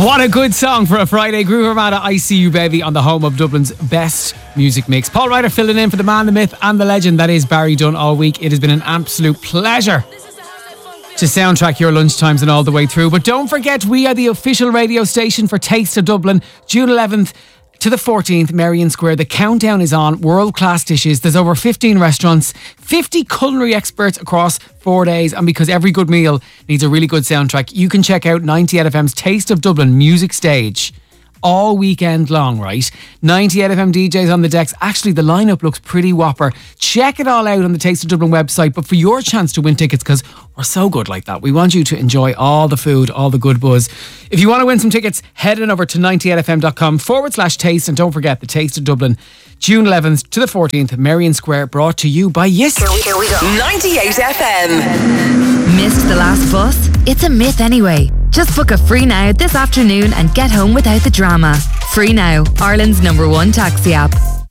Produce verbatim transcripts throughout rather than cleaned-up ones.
What a good song for a Friday. Groove Armada, I See You Baby, on the home of Dublin's best music mix. Paul Ryder filling in for the man, the myth and the legend that is Barry Dunn all week. It has been an absolute pleasure to soundtrack your lunchtimes and all the way through. But don't forget, we are the official radio station for Taste of Dublin. June eleventh to the fourteenth, Merrion Square. The countdown is on. World-class dishes. There's over fifteen restaurants, fifty culinary experts across four days. And because every good meal needs a really good soundtrack, you can check out ninety-eight F M's Taste of Dublin music stage all weekend long, right? ninety-eight F M D Js on the decks. Actually, the lineup looks pretty whopper. Check it all out on the Taste of Dublin website. But for your chance to win tickets, because we're so good like that, we want you to enjoy all the food, all the good buzz. If you want to win some tickets, head on over to ninety-eight F M dot com forward slash taste. And don't forget, the Taste of Dublin, June eleventh to the fourteenth, Merrion Square, brought to you by Yes. Here we, here we go. ninety-eight F M. Missed the last bus? It's a myth anyway. Just book a Free Now this afternoon and get home without the drama. Free Now, Ireland's number one taxi app.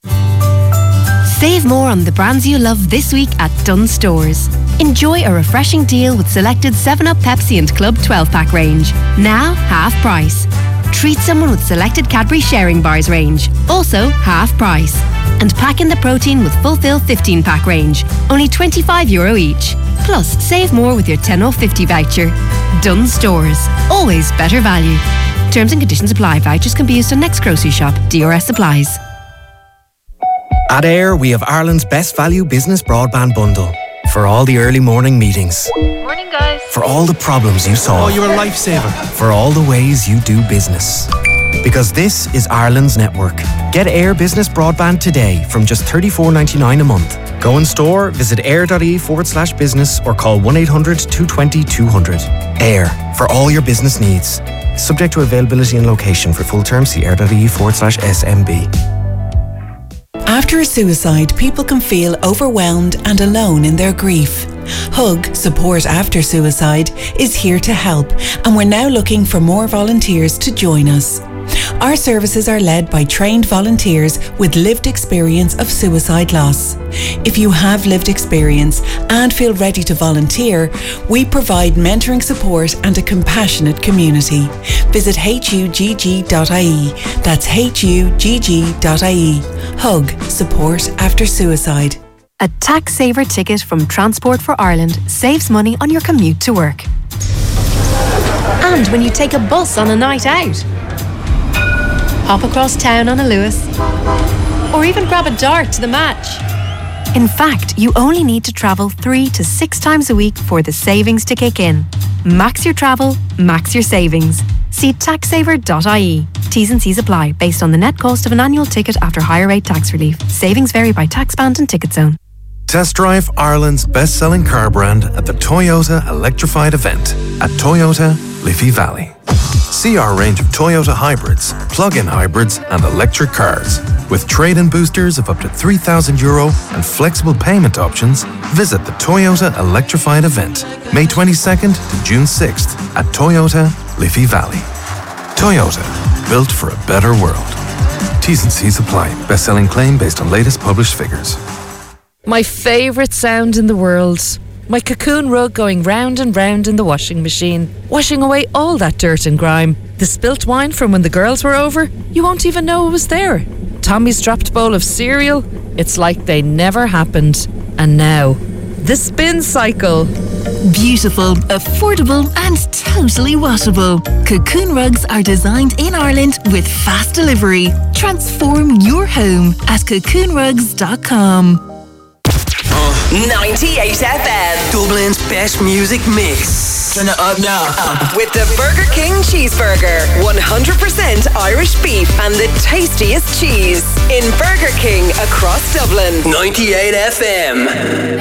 Save more on the brands you love this week at Dunnes Stores. Enjoy a refreshing deal with selected seven up, Pepsi and Club twelve pack range. Now half price. Treat someone with selected Cadbury Sharing Bars range. Also half price. And pack in the protein with Fulfill fifteen pack range. Only twenty-five euro each. Plus, save more with your ten off fifty voucher. Dunnes Stores. Always better value. Terms and conditions apply. Vouchers can be used on next grocery shop. D R S applies. At Air, we have Ireland's best value business broadband bundle. For all the early morning meetings. Morning, guys. For all the problems you solve. Oh, you're a lifesaver. For all the ways you do business. Because this is Ireland's network. Get Air Business Broadband today from just thirty-four ninety-nine a month. Go in store, visit air.ie forward slash business or call one eight hundred two two zero two hundred. Air, for all your business needs. Subject to availability and location. For full terms, see air.ie forward slash SMB. After a suicide, people can feel overwhelmed and alone in their grief. Hug, Support After Suicide, is here to help, and we're now looking for more volunteers to join us. Our services are led by trained volunteers with lived experience of suicide loss. If you have lived experience and feel ready to volunteer, we provide mentoring support and a compassionate community. Visit H U G G dot I E. That's H U G G dot I E. Hug, Support After Suicide. A tax saver ticket from Transport for Ireland saves money on your commute to work. And when you take a bus on a night out. Hop across town on a Lewis. Or even grab a dart to the match. In fact, you only need to travel three to six times a week for the savings to kick in. Max your travel, max your savings. See tax saver dot I E. T's and C's apply based on the net cost of an annual ticket after higher rate tax relief. Savings vary by tax band and ticket zone. Test drive Ireland's best-selling car brand at the Toyota Electrified event at Toyota Liffey Valley. See our range of Toyota hybrids, plug-in hybrids and electric cars. With trade-in boosters of up to three thousand euro and flexible payment options, visit the Toyota Electrified event, May twenty-second to June sixth at Toyota Liffey Valley. Toyota, built for a better world. T's and C's apply. Best-selling claim based on latest published figures. My favourite sound in the world. My cocoon rug going round and round in the washing machine, washing away all that dirt and grime. The spilt wine from when the girls were over, you won't even know it was there. Tommy's dropped bowl of cereal, it's like they never happened. And now, the spin cycle. Beautiful, affordable and totally washable. Cocoon rugs are designed in Ireland with fast delivery. Transform your home at cocoon rugs dot com. ninety-eight F M. Dublin's best music mix. Turn it up now. With the Burger King Cheeseburger. one hundred percent Irish beef and the tastiest cheese. In Burger King across Dublin. ninety-eight F M.